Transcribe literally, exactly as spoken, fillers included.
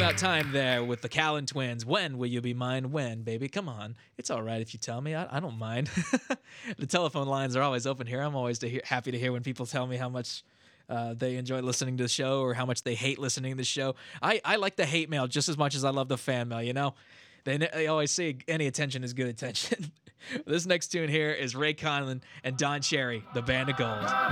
about time there with the Callan twins. When will you be mine? When, baby? Come on. It's all right if you tell me. I, I don't mind. The telephone lines are always open here. I'm always to hear, happy to hear when people tell me how much uh, they enjoy listening to the show or how much they hate listening to the show. I, I like the hate mail just as much as I love the fan mail, you know? They, they always say any attention is good attention. This next tune here is Ray Conlon and Don Cherry, The Band of Gold.